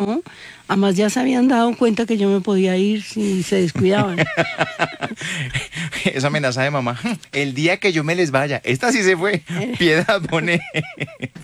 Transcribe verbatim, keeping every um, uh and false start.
no. Además ya se habían dado cuenta que yo me podía ir si se descuidaban. Esa amenaza de mamá. El día que yo me les vaya. Esta sí se fue. Piedad Bonet.